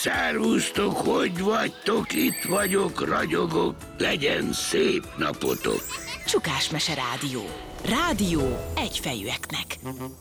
Szervusztok, hogy vagytok? Itt vagyok, ragyogok. Legyen szép napotok. Csukásmese Rádió. Rádió egyfejűeknek.